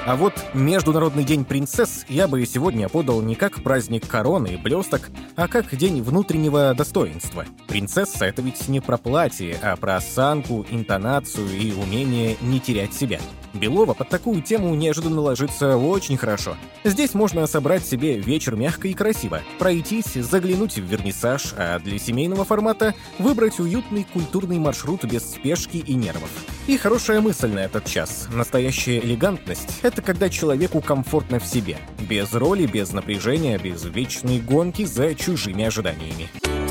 А вот Международный день принцесс я бы сегодня подал не как праздник короны и блесток, а как день внутреннего достоинства. Принцесса — это ведь не про платье, а про осанку, интонацию и умение не терять себя. Белова под такую тему неожиданно ложится очень хорошо. Здесь можно собрать себе вечер мягко и красиво, пройтись, заглянуть в вернисаж, а для семейного формата выбрать уютный культурный маршрут без спешки и нервов. И хорошая мысль на этот час. Настоящая элегантность — это когда человеку комфортно в себе. Без роли, без напряжения, без вечной гонки за чужими ожиданиями.